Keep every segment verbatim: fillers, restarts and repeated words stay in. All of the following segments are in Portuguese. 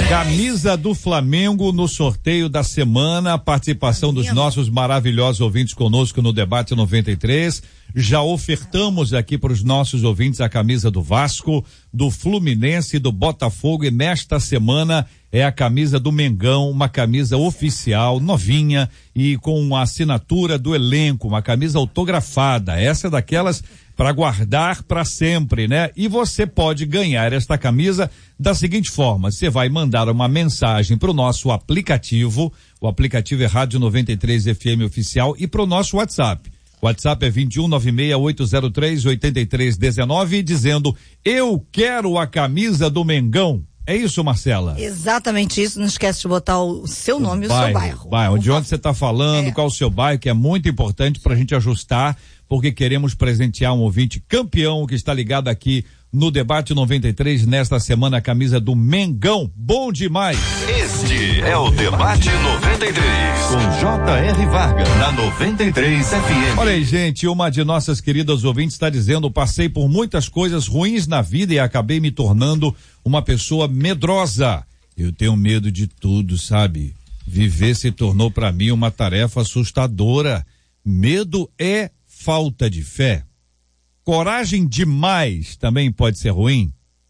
Camisa do Flamengo no sorteio da semana, participação dos nossos maravilhosos ouvintes conosco no Debate noventa e três. Já ofertamos aqui para os nossos ouvintes a camisa do Vasco, do Fluminense, do Botafogo, e nesta semana é a camisa do Mengão, uma camisa oficial, novinha e com a assinatura do elenco, uma camisa autografada. Essa é daquelas para guardar para sempre, né? E você pode ganhar esta camisa da seguinte forma: você vai mandar uma mensagem para o nosso aplicativo, o aplicativo é Rádio noventa e três F M Oficial, e para o nosso WhatsApp. O WhatsApp é vinte e um, nove seis oito zero três, oito três um nove, dizendo: eu quero a camisa do Mengão. É isso, Marcela? Exatamente isso. Não esquece de botar o seu nome e o seu bairro. bairro. De onde você está falando, é. Qual o seu bairro, que é muito importante para a gente ajustar, porque queremos presentear um ouvinte campeão que está ligado aqui no Debate noventa e três, nesta semana, a camisa do Mengão. Bom demais! Este é o Debate noventa e três, com J R Vargas, na noventa e três F M. Olha aí, gente, uma de nossas queridas ouvintes está dizendo: passei por muitas coisas ruins na vida e acabei me tornando uma pessoa medrosa. Eu tenho medo de tudo, sabe? Viver se tornou para mim uma tarefa assustadora. Medo é falta de fé. Coragem demais também pode ser ruim.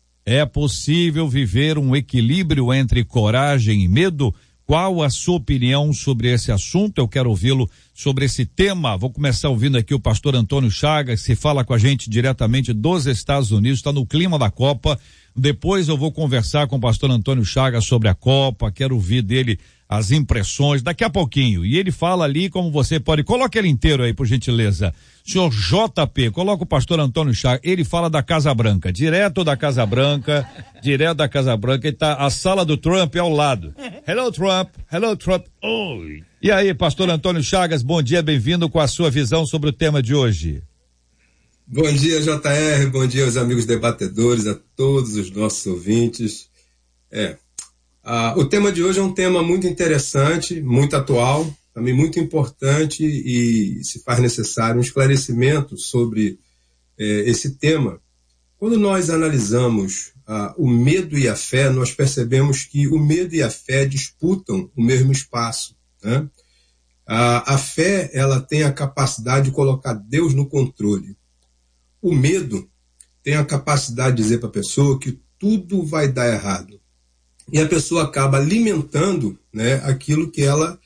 É possível viver um equilíbrio entre coragem e medo? Qual a sua opinião sobre esse assunto? Eu quero ouvi-lo sobre esse tema. Vou começar ouvindo aqui o pastor Antônio Chagas, que fala com a gente diretamente dos Estados Unidos, está no clima da Copa. Depois eu vou conversar com o pastor Antônio Chagas sobre a Copa, quero ouvir dele as impressões daqui a pouquinho. E ele fala ali como você pode, coloca ele inteiro aí, por gentileza. Senhor J P, coloca o pastor Antônio Chagas, ele fala da Casa Branca, direto da Casa Branca, direto da Casa Branca, e tá a sala do Trump ao lado. Hello Trump, hello Trump. Oi. E aí, pastor Antônio Chagas, bom dia, bem-vindo com a sua visão sobre o tema de hoje. Bom dia, J R, bom dia aos amigos debatedores, a todos os nossos ouvintes. É, ah, o tema de hoje é um tema muito interessante, muito atual, também muito importante, e se faz necessário um esclarecimento sobre eh, esse tema. Quando nós analisamos ah, o medo e a fé, nós percebemos que o medo e a fé disputam o mesmo espaço, né? Ah, a fé, ela tem a capacidade de colocar Deus no controle. O medo tem a capacidade de dizer para a pessoa que tudo vai dar errado. E a pessoa acaba alimentando, né, aquilo que ela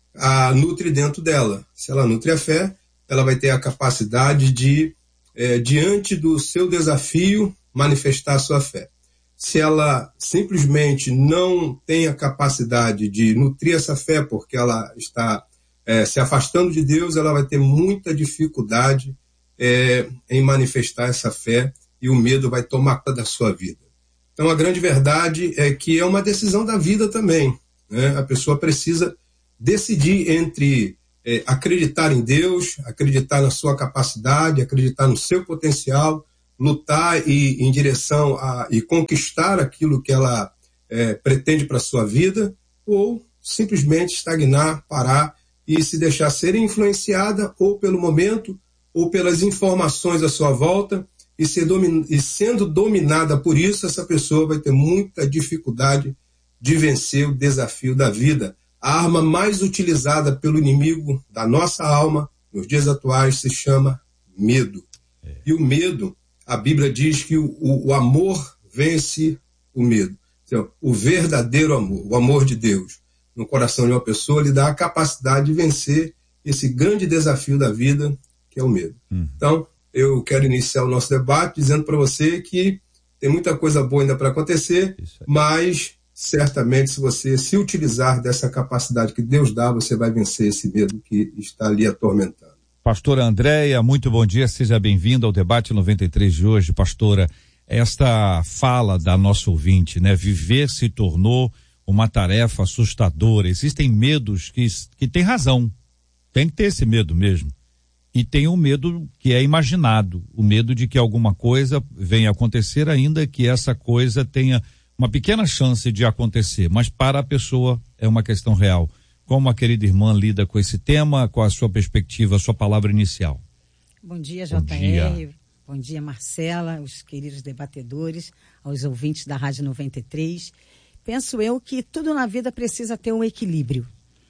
a, nutre dentro dela. Se ela nutre a fé, ela vai ter a capacidade de, é, diante do seu desafio, manifestar a sua fé. Se ela simplesmente não tem a capacidade de nutrir essa fé, porque ela está é, se afastando de Deus, ela vai ter muita dificuldade É, em manifestar essa fé, e o medo vai tomar conta da sua vida. Então a grande verdade é que é uma decisão da vida também, né? A pessoa precisa decidir entre é, acreditar em Deus, acreditar na sua capacidade, acreditar no seu potencial, lutar e, em direção a e conquistar aquilo que ela é, pretende para a sua vida, ou simplesmente estagnar, parar e se deixar ser influenciada ou pelo momento ou pelas informações à sua volta, e, ser domin... e sendo dominada por isso, essa pessoa vai ter muita dificuldade de vencer o desafio da vida. A arma mais utilizada pelo inimigo da nossa alma, nos dias atuais, se chama medo. É. E o medo, a Bíblia diz que o, o amor vence o medo. Então, o verdadeiro amor, o amor de Deus, no coração de uma pessoa, lhe dá a capacidade de vencer esse grande desafio da vida, que é o medo. Hum. Então, eu quero iniciar o nosso debate dizendo para você que tem muita coisa boa ainda para acontecer, mas certamente se você se utilizar dessa capacidade que Deus dá, você vai vencer esse medo que está ali atormentando. Pastora Andréia, muito bom dia, seja bem-vinda ao Debate noventa e três de hoje. Pastora, esta fala da nossa ouvinte, né? Viver se tornou uma tarefa assustadora. Existem medos que, que têm razão, tem que ter esse medo mesmo. E tem um medo que é imaginado, o medo de que alguma coisa venha a acontecer, ainda que essa coisa tenha uma pequena chance de acontecer, mas para a pessoa é uma questão real. Como a querida irmã lida com esse tema, qual a sua perspectiva, a sua palavra inicial? Bom dia, J R. Bom dia, Bom dia Marcela, os queridos debatedores, aos ouvintes da Rádio noventa e três. penso eu que tudo na vida precisa ter um equilíbrio,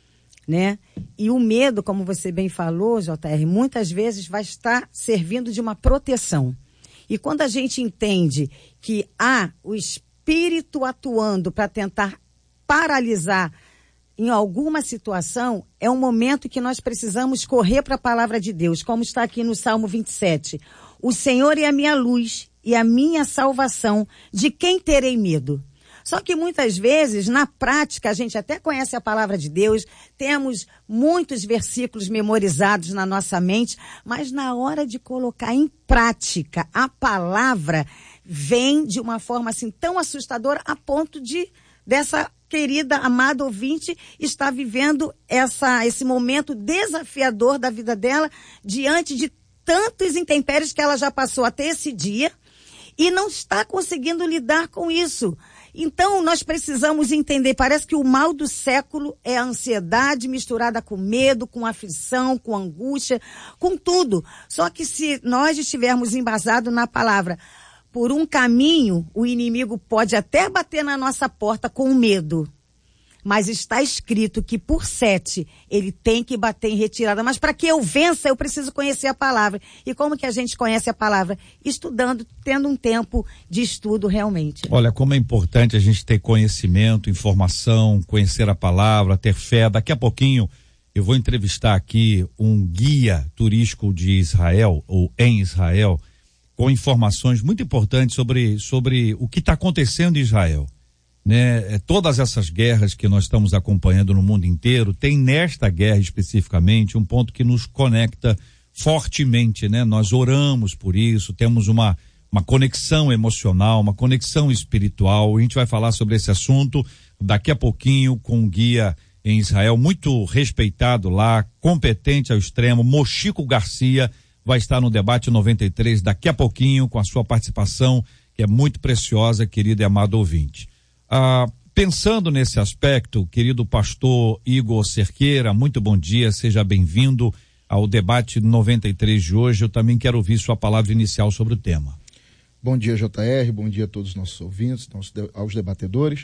né? E o medo, como você bem falou, J R, muitas vezes vai estar servindo de uma proteção. E quando a gente entende que há o espírito atuando para tentar paralisar em alguma situação, é um momento que nós precisamos correr para a palavra de Deus, como está aqui no Salmo vinte e sete. O Senhor é a minha luz e a minha salvação, de quem terei medo? Só que muitas vezes, na prática, a gente até conhece a palavra de Deus, temos muitos versículos memorizados na nossa mente, mas na hora de colocar em prática a palavra, vem de uma forma assim tão assustadora a ponto de dessa querida, amada ouvinte estar vivendo essa, esse momento desafiador da vida dela diante de tantos intempéries que ela já passou até esse dia e não está conseguindo lidar com isso. Então, nós precisamos entender, parece que o mal do século é a ansiedade misturada com medo, com aflição, com angústia, com tudo. Só que se nós estivermos embasados na palavra, por um caminho, o inimigo pode até bater na nossa porta com medo. Mas está escrito que por sete ele tem que bater em retirada. Mas para que eu vença, eu preciso conhecer a palavra. E como que a gente conhece a palavra? Estudando, tendo um tempo de estudo realmente. Olha, como é importante a gente ter conhecimento, informação, conhecer a palavra, ter fé. Daqui a pouquinho eu vou entrevistar aqui um guia turístico de Israel, ou em Israel, com informações muito importantes sobre, sobre o que está acontecendo em Israel. Né? Todas essas guerras que nós estamos acompanhando no mundo inteiro, tem nesta guerra especificamente um ponto que nos conecta fortemente, né? Nós oramos por isso, temos uma, uma conexão emocional, uma conexão espiritual. A gente vai falar sobre esse assunto daqui a pouquinho com um guia em Israel, muito respeitado lá, competente ao extremo, Mochico Garcia, vai estar no Debate noventa e três daqui a pouquinho com a sua participação, que é muito preciosa, querido e amado ouvinte. Ah, pensando nesse aspecto, querido pastor Igor Cerqueira, muito bom dia, seja bem-vindo ao Debate noventa e três de hoje. Eu também quero ouvir sua palavra inicial sobre o tema. Bom dia, J R, bom dia a todos os nossos ouvintes, aos debatedores.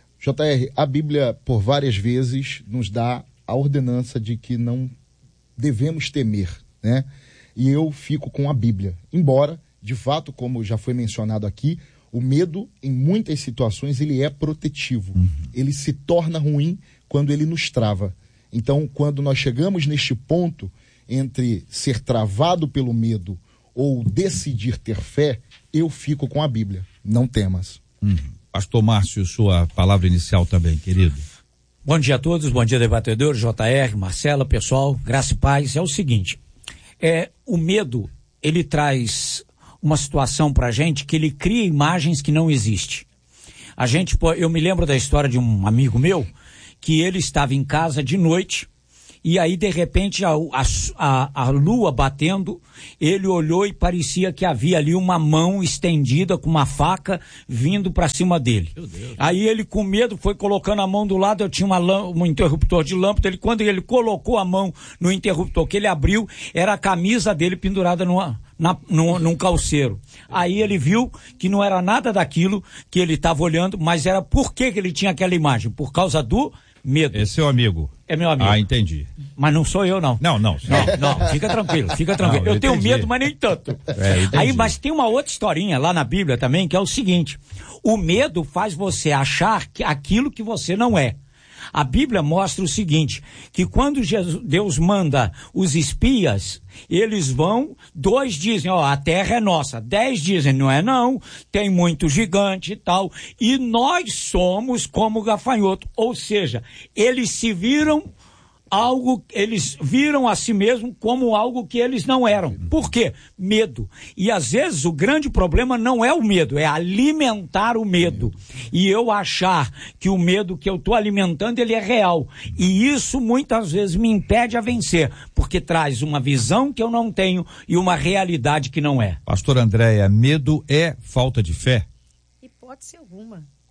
J R, a Bíblia, por várias vezes, nos dá a ordenança de que não devemos temer, né? E eu fico com a Bíblia, embora, de fato, como já foi mencionado aqui, o medo, em muitas situações, ele é protetivo. Uhum. Ele se torna ruim quando ele nos trava. Então, quando nós chegamos neste ponto entre ser travado pelo medo ou decidir ter fé, eu fico com a Bíblia. Não temas. Uhum. Pastor Márcio, sua palavra inicial também, querido. Bom dia a todos, bom dia debatedor, J R, Marcela, pessoal, graça e paz. É o seguinte, é, o medo, ele traz uma situação pra gente que ele cria imagens que não existem. A gente, eu me lembro da história de um amigo meu, que ele estava em casa de noite, e aí de repente a, a, a lua batendo, ele olhou e parecia que havia ali uma mão estendida com uma faca vindo para cima dele. Aí ele com medo foi colocando a mão do lado, eu tinha uma um interruptor de lâmpada, ele, quando ele colocou a mão no interruptor que ele abriu, era a camisa dele pendurada numa Na, num, num calceiro. Aí ele viu que não era nada daquilo que ele estava olhando, mas era por que que ele tinha aquela imagem? Por causa do medo. É seu amigo? É meu amigo. Ah, entendi. Mas não sou eu, não. Não, não. Não, não, fica tranquilo, fica tranquilo. Não, eu, eu tenho medo, mas nem tanto. É, aí, mas tem uma outra historinha lá na Bíblia também, que é o seguinte: o medo faz você achar que aquilo que você não é. A Bíblia mostra o seguinte, que quando Jesus, Deus manda os espias, eles vão, dois dizem, ó, a terra é nossa, dez dizem, não é não, tem muito gigante e tal, e nós somos como gafanhoto, ou seja, eles se viram algo, eles viram a si mesmo como algo que eles não eram. Por quê? Medo. E às vezes o grande problema não é o medo, é alimentar o medo. E eu achar que o medo que eu estou alimentando, ele é real. E isso muitas vezes me impede a vencer, porque traz uma visão que eu não tenho e uma realidade que não é. Pastor Andréia, medo é falta de fé? Hipótese alguma.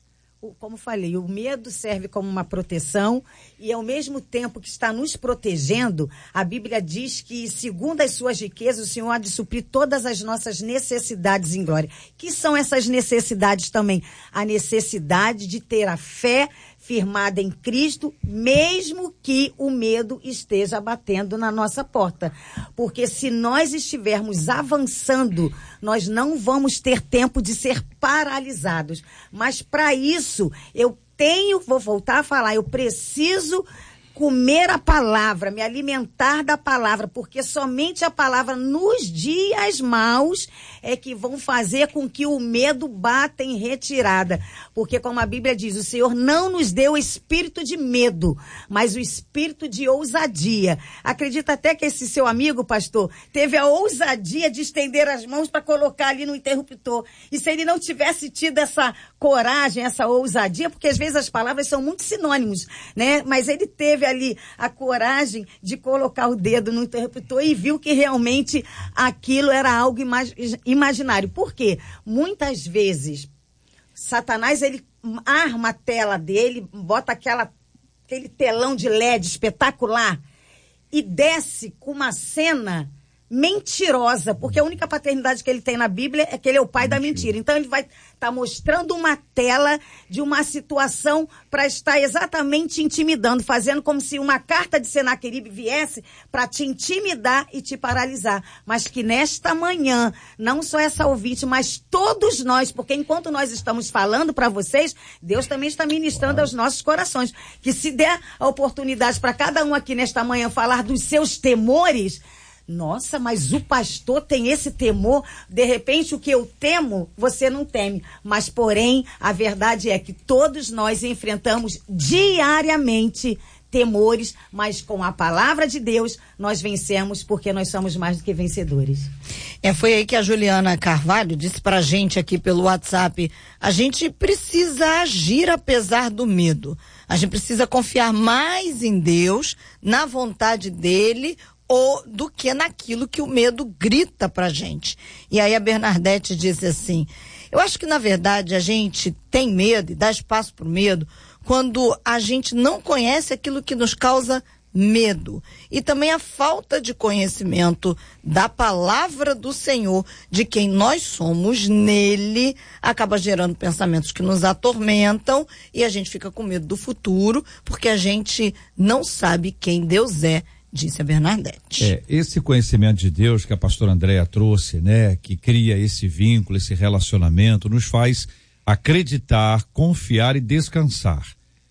como falei, o medo serve como uma proteção e, ao mesmo tempo que está nos protegendo, a Bíblia diz que, segundo as suas riquezas, o Senhor há de suprir todas as nossas necessidades em glória. Que são essas necessidades também? A necessidade de ter a fé firmada em Cristo, mesmo que o medo esteja batendo na nossa porta. Porque se nós estivermos avançando, nós não vamos ter tempo de ser paralisados. Mas para isso, eu tenho, vou voltar a falar, eu preciso comer a palavra, me alimentar da palavra, porque somente a palavra nos dias maus é que vão fazer com que o medo bata em retirada. Porque, como a Bíblia diz, o Senhor não nos deu o espírito de medo, mas o espírito de ousadia. Acredita até que esse seu amigo, pastor, teve a ousadia de estender as mãos para colocar ali no interruptor. E se ele não tivesse tido essa coragem, essa ousadia, porque às vezes as palavras são muito sinônimos, né? Mas ele teve ali a coragem de colocar o dedo no interruptor e viu que realmente aquilo era algo imag- imaginário. Por quê? Muitas vezes, Satanás, ele arma a tela dele, bota aquela, aquele telão de L E D espetacular e desce com uma cena mentirosa, porque a única paternidade que ele tem na Bíblia é que ele é o pai Mentira. da mentira. Então ele vai estar tá mostrando uma tela de uma situação para estar exatamente intimidando, fazendo como se uma carta de Senaqueribe viesse para te intimidar e te paralisar. Mas que nesta manhã, não só essa ouvinte, mas todos nós, porque enquanto nós estamos falando para vocês, Deus também está ministrando aos nossos corações. Que se der a oportunidade para cada um aqui nesta manhã falar dos seus temores, nossa, mas o pastor tem esse temor, de repente o que eu temo, você não teme. Mas, porém, a verdade é que todos nós enfrentamos diariamente temores, mas com a palavra de Deus nós vencemos, porque nós somos mais do que vencedores. É, foi aí que a Juliana Carvalho disse pra gente aqui pelo WhatsApp, a gente precisa agir apesar do medo. A gente precisa confiar mais em Deus, na vontade dele, ou do que naquilo que o medo grita pra gente. E aí a Bernadette disse assim, eu acho que na verdade a gente tem medo e dá espaço pro medo quando a gente não conhece aquilo que nos causa medo. E também a falta de conhecimento da palavra do Senhor, de quem nós somos nele, acaba gerando pensamentos que nos atormentam e a gente fica com medo do futuro, porque a gente não sabe quem Deus é, disse a Bernadette. É, esse conhecimento de Deus que a pastora Andréa trouxe, né, que cria esse vínculo, esse relacionamento, nos faz acreditar, confiar e descansar.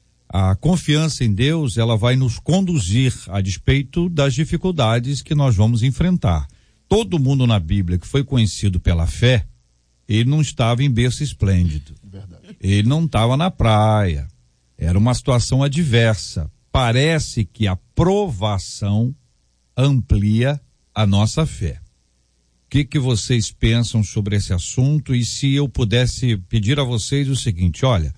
A confiança em Deus, ela vai nos conduzir a despeito das dificuldades que nós vamos enfrentar. Todo mundo na Bíblia que foi conhecido pela fé, ele não estava em berço esplêndido. Verdade. Ele não estava na praia. Era uma situação adversa. Parece que a provação amplia a nossa fé. O que que vocês pensam sobre esse assunto? E se eu pudesse pedir a vocês o seguinte, olha,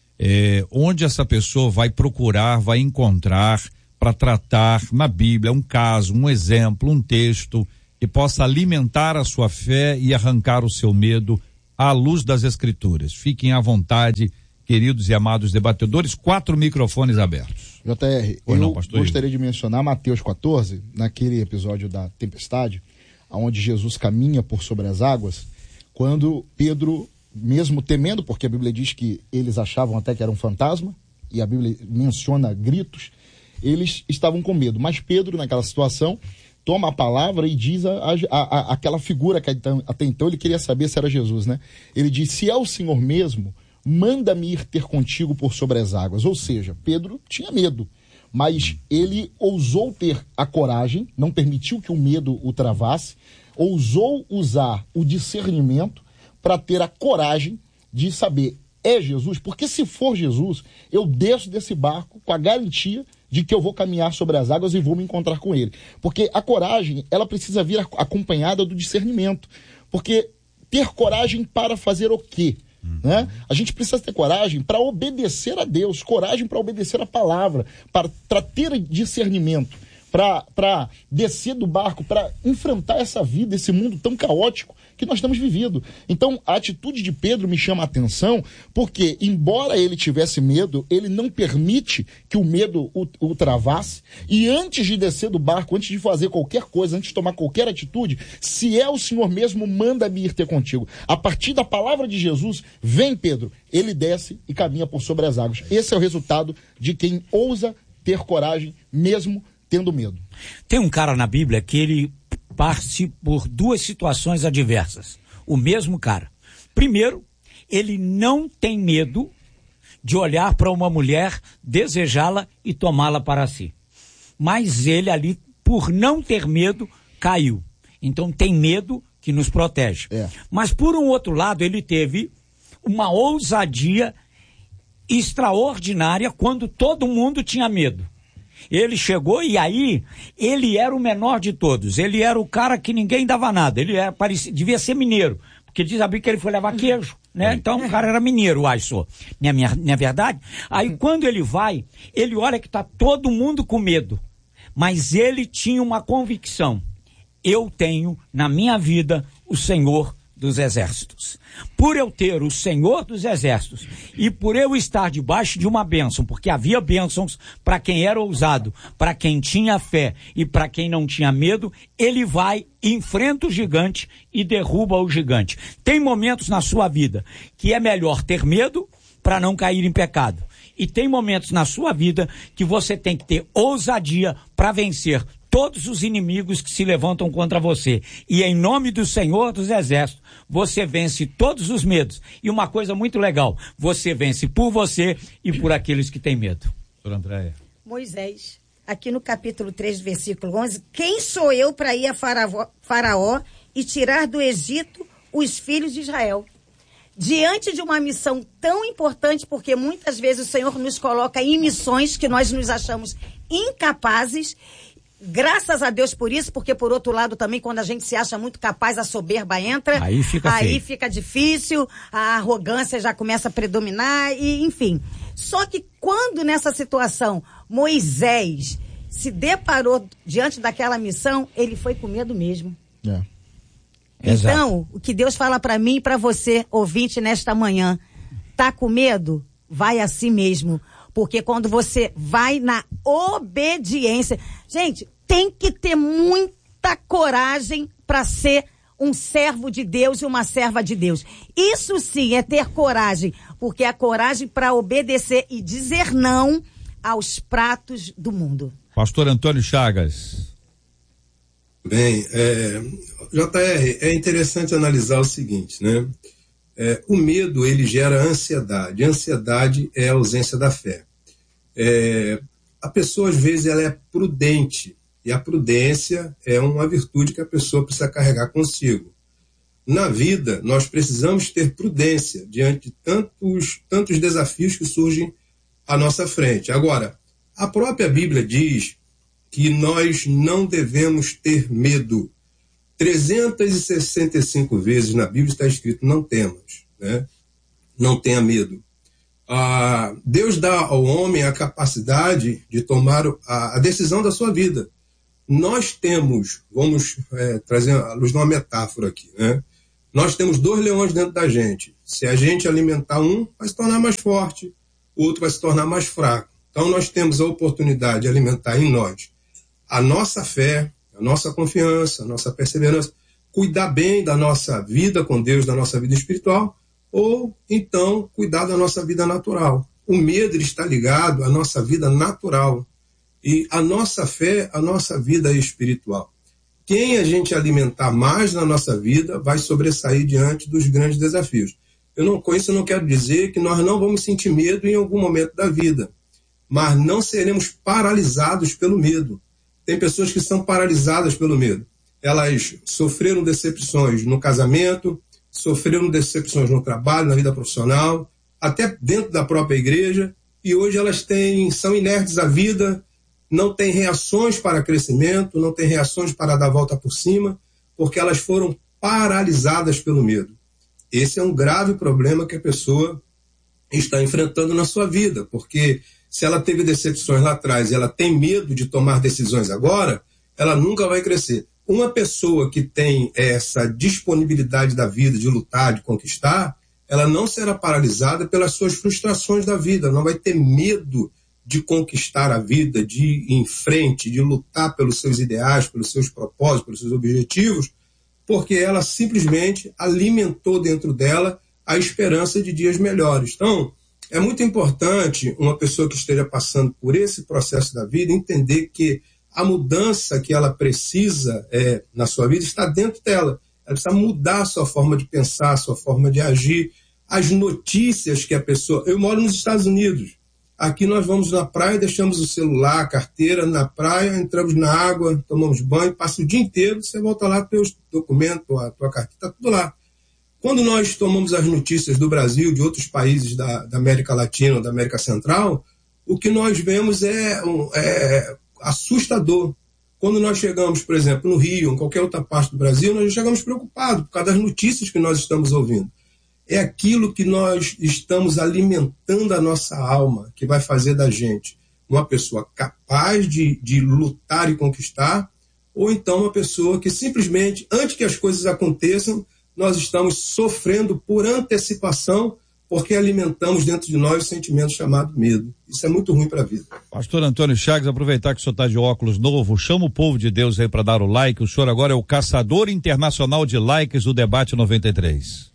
é, onde essa pessoa vai procurar, vai encontrar para tratar na Bíblia um caso, um exemplo, um texto que possa alimentar a sua fé e arrancar o seu medo à luz das Escrituras. Fiquem à vontade, queridos e amados debatedores, quatro microfones abertos. J R, eu não, gostaria de mencionar Mateus quatorze, naquele episódio da tempestade, onde Jesus caminha por sobre as águas, quando Pedro, mesmo temendo, porque a Bíblia diz que eles achavam até que era um fantasma, e a Bíblia menciona gritos, eles estavam com medo. Mas Pedro, naquela situação, toma a palavra e diz a, a, a, aquela figura que até então ele queria saber se era Jesus, né? Ele diz, se é o Senhor mesmo, manda-me ir ter contigo por sobre as águas. Ou seja, Pedro tinha medo, mas ele ousou ter a coragem, não permitiu que o medo o travasse, ousou usar o discernimento para ter a coragem de saber, é Jesus? Porque se for Jesus, eu desço desse barco com a garantia de que eu vou caminhar sobre as águas e vou me encontrar com ele. Porque a coragem, ela precisa vir acompanhada do discernimento. Porque ter coragem para fazer o quê? Né? A gente precisa ter coragem para obedecer a Deus, coragem para obedecer a palavra, para, para ter discernimento. para descer do barco, para enfrentar essa vida, esse mundo tão caótico que nós estamos vivendo. Então, a atitude de Pedro me chama a atenção, porque, embora ele tivesse medo, ele não permite que o medo o, o travasse, e antes de descer do barco, antes de fazer qualquer coisa, antes de tomar qualquer atitude, se é o Senhor mesmo, manda-me ir ter contigo. A partir da palavra de Jesus, vem Pedro, ele desce e caminha por sobre as águas. Esse é o resultado de quem ousa ter coragem, mesmo tendo medo. Tem um cara na Bíblia que ele passe por duas situações adversas. O mesmo cara. Primeiro, ele não tem medo de olhar para uma mulher, desejá-la e tomá-la para si. Mas ele ali, por não ter medo, caiu. Então tem medo que nos protege. É. Mas por um outro lado, ele teve uma ousadia extraordinária quando todo mundo tinha medo. Ele chegou e aí, ele era o menor de todos. Ele era o cara que ninguém dava nada. Ele era, parecia, devia ser mineiro. Porque diz a Bíblia que ele foi levar queijo, né? Então o cara era mineiro, ai, só. Não é, não é verdade? Aí quando ele vai, ele olha que tá todo mundo com medo. Mas ele tinha uma convicção. Eu tenho na minha vida o Senhor dos Exércitos. Por eu ter o Senhor dos Exércitos e por eu estar debaixo de uma bênção, porque havia bênçãos para quem era ousado, para quem tinha fé e para quem não tinha medo, ele vai, enfrenta o gigante e derruba o gigante. Tem momentos na sua vida que é melhor ter medo para não cair em pecado. E tem momentos na sua vida que você tem que ter ousadia para vencer todos os inimigos que se levantam contra você. E em nome do Senhor dos Exércitos, você vence todos os medos. E uma coisa muito legal, você vence por você e por aqueles que têm medo. Doutora Andréia. Moisés, aqui no capítulo três, versículo onze, quem sou eu para ir a faraó, faraó e tirar do Egito os filhos de Israel? Diante de uma missão tão importante, porque muitas vezes o Senhor nos coloca em missões que nós nos achamos incapazes. Graças a Deus por isso, porque por outro lado também, quando a gente se acha muito capaz, a soberba entra. Aí fica Aí feio. fica difícil, a arrogância já começa a predominar, e enfim. Só que quando nessa situação Moisés se deparou diante daquela missão, ele foi com medo mesmo. É. Então, Exato. o que Deus fala para mim e para você, ouvinte, nesta manhã, tá com medo? Vai assim mesmo. Porque quando você vai na obediência... Gente, tem que ter muita coragem para ser um servo de Deus e uma serva de Deus. Isso sim é ter coragem, porque é a coragem para obedecer e dizer não aos pratos do mundo. Pastor Antônio Chagas. Bem, é, J R, é interessante analisar o seguinte, né? É, o medo, ele gera ansiedade. A ansiedade é a ausência da fé. É, a pessoa, às vezes, ela é prudente. E a prudência é uma virtude que a pessoa precisa carregar consigo. Na vida, nós precisamos ter prudência diante de tantos, tantos desafios que surgem à nossa frente. Agora, a própria Bíblia diz que nós não devemos ter medo. trezentas e sessenta e cinco vezes na Bíblia está escrito não temas, né? Não tenha medo. Ah, Deus dá ao homem a capacidade de tomar a, a decisão da sua vida. Nós temos, vamos é, trazer a luz de uma metáfora aqui, né? Nós temos dois leões dentro da gente. Se a gente alimentar um, vai se tornar mais forte, o outro vai se tornar mais fraco. Então nós temos a oportunidade de alimentar em nós a nossa fé, a nossa confiança, a nossa perseverança, cuidar bem da nossa vida com Deus, da nossa vida espiritual, ou então cuidar da nossa vida natural. O medo ele está ligado à nossa vida natural e a nossa fé, a nossa vida espiritual. Quem a gente alimentar mais na nossa vida vai sobressair diante dos grandes desafios. Eu não, com isso eu não quero dizer que nós não vamos sentir medo em algum momento da vida, mas não seremos paralisados pelo medo. Tem pessoas que são paralisadas pelo medo. Elas sofreram decepções no casamento, sofreram decepções no trabalho, na vida profissional, até dentro da própria igreja, e hoje elas têm, são inertes à vida, não têm reações para crescimento, não têm reações para dar a volta por cima, porque elas foram paralisadas pelo medo. Esse é um grave problema que a pessoa está enfrentando na sua vida, porque se ela teve decepções lá atrás e ela tem medo de tomar decisões agora, ela nunca vai crescer. Uma pessoa que tem essa disponibilidade da vida de lutar, de conquistar, ela não será paralisada pelas suas frustrações da vida, não vai ter medo de conquistar a vida, de ir em frente, de lutar pelos seus ideais, pelos seus propósitos, pelos seus objetivos, porque ela simplesmente alimentou dentro dela a esperança de dias melhores. Então, é muito importante uma pessoa que esteja passando por esse processo da vida entender que a mudança que ela precisa é, na sua vida está dentro dela. Ela precisa mudar a sua forma de pensar, a sua forma de agir. As notícias que a pessoa... Eu moro nos Estados Unidos. Aqui nós vamos na praia, deixamos o celular, a carteira na praia, entramos na água, tomamos banho, passa o dia inteiro, você volta lá, teus documentos, a tua carteira, está tudo lá. Quando nós tomamos as notícias do Brasil, de outros países da, da América Latina, da América Central, o que nós vemos é... é assustador. Quando nós chegamos, por exemplo, no Rio, em qualquer outra parte do Brasil, nós chegamos preocupados por causa das notícias que nós estamos ouvindo. É aquilo que nós estamos alimentando a nossa alma, que vai fazer da gente uma pessoa capaz de, de lutar e conquistar, ou então uma pessoa que simplesmente, antes que as coisas aconteçam, nós estamos sofrendo por antecipação, porque alimentamos dentro de nós o sentimento chamado medo. Isso é muito ruim para a vida. Pastor Antônio Chagas, aproveitar que o senhor está de óculos novo, chama o povo de Deus aí para dar o like. O senhor agora é o caçador internacional de likes do Debate noventa e três.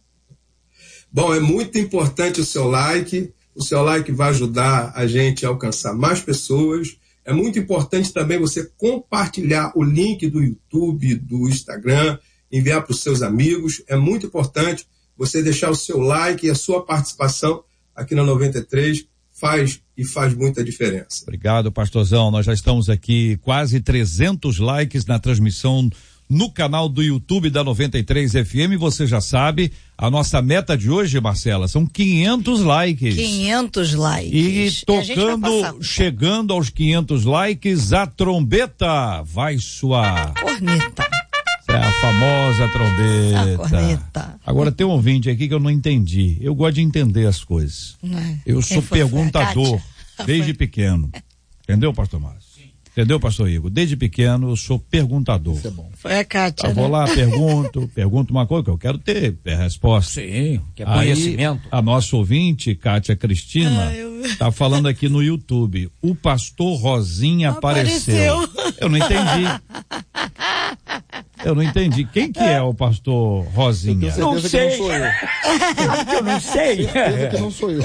Bom, é muito importante o seu like. O seu like vai ajudar a gente a alcançar mais pessoas. É muito importante também você compartilhar o link do YouTube, do Instagram, enviar para os seus amigos. É muito importante você deixar o seu like e a sua participação aqui na noventa e três faz e faz muita diferença. Obrigado, pastorzão. Nós já estamos aqui quase trezentos likes na transmissão no canal do YouTube da noventa e três F M. Você já sabe, a nossa meta de hoje, Marcela, são quinhentos likes. quinhentos likes. E tocando, chegando aos quinhentos likes, a trombeta vai soar. Corneta. É a famosa trombeta. A corneta. Agora tem um ouvinte aqui que eu não entendi. Eu gosto de entender as coisas. É. Eu sou foi, perguntador foi desde pequeno. Entendeu, pastor Márcio? Entendeu, pastor Igor? Desde pequeno eu sou perguntador. Isso é bom. Foi a Kátia, Eu né? vou lá, pergunto, pergunto uma coisa que eu quero ter a resposta. Sim, que é Aí, conhecimento. a nossa ouvinte, Kátia Cristina, Ah, eu- tá falando aqui no YouTube. O pastor Rosinha apareceu. Apareceu. Eu não entendi. Eu não entendi. Quem que é o pastor Rosinha? Não Certeza sei. que não sou eu. Eu não sei. Certeza que não sou eu.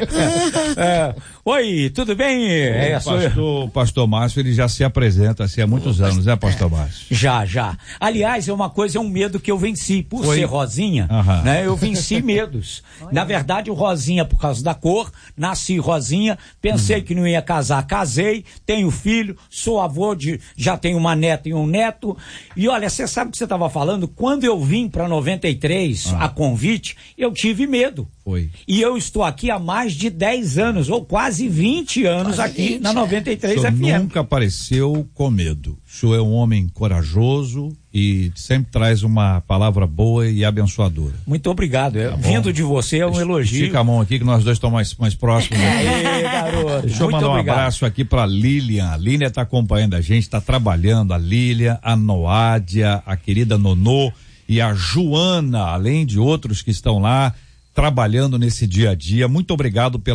É. Oi, tudo bem? É, o sou eu. pastor, o pastor Márcio, ele já se apresenta assim há muitos anos, né, pastor Márcio? Já, já. Aliás, é uma coisa, é um medo que eu venci. Por Foi? ser rosinha, Aham. né? Eu venci medos. Na verdade, o rosinha por causa da cor, nasci rosinha, pensei que não ia casar, casei, tenho filho, sou avô de, já tenho uma neta e um neto. E olha, você sabe o que você estava falando? Quando eu vim para noventa e três, Ah. a convite, eu tive medo. Foi. E eu estou aqui há mais de dez anos, ou quase vinte anos aqui na noventa e O três senhor F M. nunca apareceu com medo. O senhor é um homem corajoso e sempre traz uma palavra boa e abençoadora. Muito obrigado. É, Tá bom. vindo de você é um elogio. Estica a mão aqui que nós dois estamos mais, mais próximos aqui. Aê, garoto. Deixa eu Muito mandar um obrigado. abraço aqui pra Lilian. A Lilian tá acompanhando a gente, tá trabalhando. A Lilian, a Noádia, a querida Nonô e a Joana, além de outros que estão lá trabalhando nesse dia a dia. Muito obrigado pela